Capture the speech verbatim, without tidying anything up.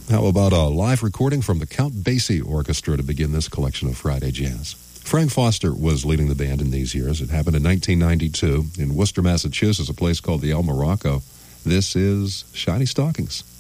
How about a live recording from the Count Basie Orchestra to begin this collection of Friday Jazz? Frank Foster was leading the band in these years. It happened in nineteen ninety-two in Worcester, Massachusetts, a place called the El Morocco. This is Shiny Stockings.